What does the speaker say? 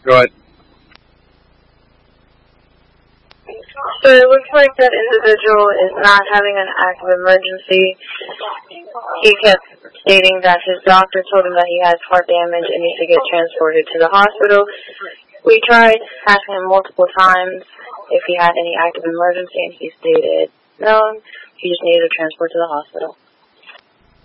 Go ahead. So it looks like that individual is not having an active emergency. He kept stating that his doctor told him that he has heart damage and needs to get transported to the hospital. We tried asking him multiple times if he had any active emergency, and he stated no, he just needed a transport to the hospital.